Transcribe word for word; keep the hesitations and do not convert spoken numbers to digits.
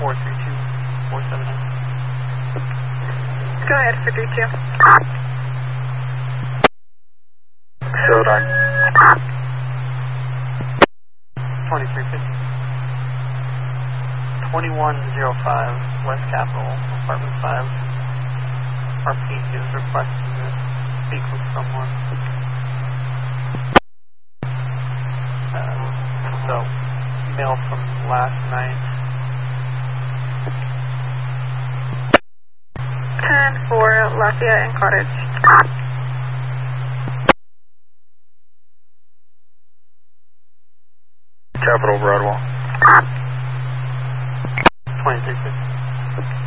four three two four seven nine. Go ahead, four three two. Showtime. twenty-three fifty. twenty-one oh five, West Capitol, Apartment five. R P is requesting to speak with someone. Uh, so, mail from last night. ten four, Lafayette and Cottage. Capitol Broadwell.